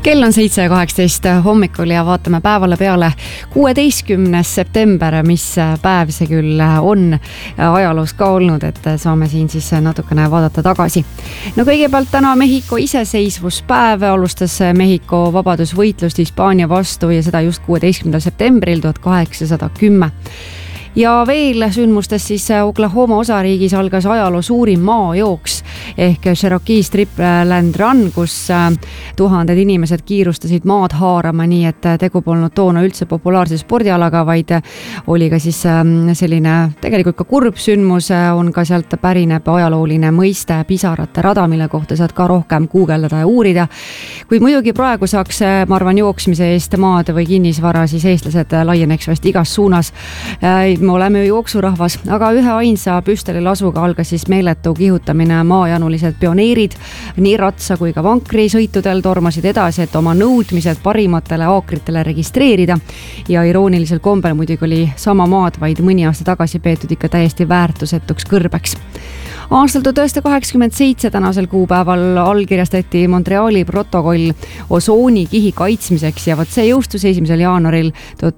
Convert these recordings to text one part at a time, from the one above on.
Kell on 7:18 hommikul ja vaatame päevale peale 16. september, mis päev see küll on ajaloos ka olnud, et saame siin siis natukene vaadata tagasi. No kõigepealt täna Mehhiko iseseisvuspäev, alustas Mehhiko vabadusvõitlust Hispaania vastu ja seda just 16. septembril 1810. Ja veel sündmustes siis Oklahoma osariigis algas ajaloo suurim maajooks ehk Cherokee Strip Land Run, kus tuhanded inimesed kiirustasid maad haarama, nii et tegu polnud toona üldse populaarse spordialaga, vaid oli ka siis selline tegelikult ka kurb sündmus, on ka sealt pärineb ajalooline mõiste pisarate rada, mille kohta saad ka rohkem guugeldada ja uurida. Kui muidugi praegu saaks, ma arvan, jooksmise eest maad või kinnisvara, siis eestlased laieneks vast igas suunas. Me oleme ju jooksurahvas, aga ühe ainsa püstoli lasuga algas siis meeletu kihutamine. Maajanulised pioneerid nii ratsa kui ka vankri sõitudel tormasid edasi, et oma nõudmised parimatele aakritele registreerida. Ja iroonilisel kombel muidugi oli sama maad vaid mõni aasta tagasi peetud ikka täiesti väärtusetuks kõrbeks. Aastal 1987 tänasel kuupäeval allkirjastati Montreali protokoll osoonikihi kaitsmiseks ja võt see jõustus 1. jaanuaril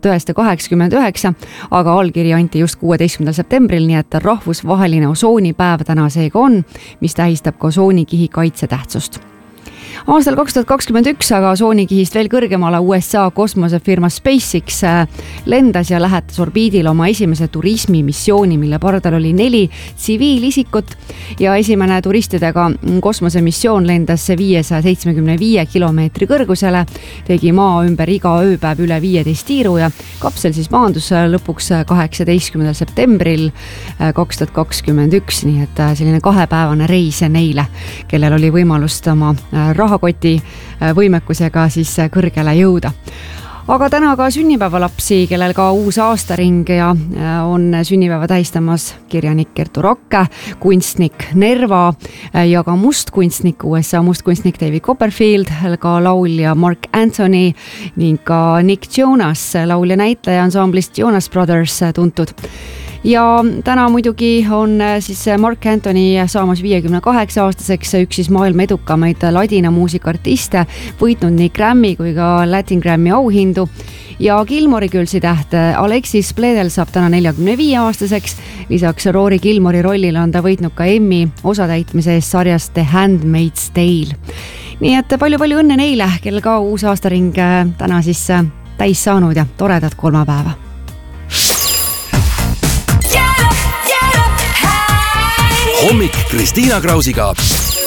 1989, aga allkiri anti just 16. septembril, nii et rahvusvaheline osoonipäev täna seega on, mis tähistab ka osoonikihi kaitse tähtsust. Aastal 2021 aga osoonikihist veel kõrgemale USA kosmosefirma SpaceX lendas ja lähetas orbiidile oma esimese turismimissiooni, mille pardal oli 4 tsiviilisikut ja esimene turistidega kosmosemissioon lendas 575 kilomeetri kõrgusele, tegi maa ümber iga ööpäev üle 15 tiiru ja kapsel siis maandus lõpuks 18. septembril 2021, nii et selline 2-päevane reis neile, kellel oli võimalust oma rahakoti võimekusega siis kõrgele jõuda. Aga täna ka sünnipäevalapsi, kellel ka uus aastaring ja on sünnipäeva tähistamas kirjanik Kertu Rakke, kunstnik Nerva ja ka mustkunstnik, USA mustkunstnik David Copperfield, ka laulja Mark Anthony ning ka Nick Jonas, laulja näitleja ansamblist Jonas Brothers tuntud. Ja täna muidugi on siis Mark Anthony saamas 58-aastaseks, üks siis maailma edukamaid ladina muusikaartiste, võitnud nii Grammy kui ka Latin Grammy auhindu. Ja Gilmori külsitäht Alexis Bledel saab täna 45-aastaseks, lisaks Rory Gilmori rollile on ta võitnud ka Emmy osatäitmise eest sarjast The Handmaid's Tale. Nii et palju-palju õnne neile, kel ka uus aastaring täna siis täis saanud ja toredat kolmapäeva. Hommik Kristiina Krausiga.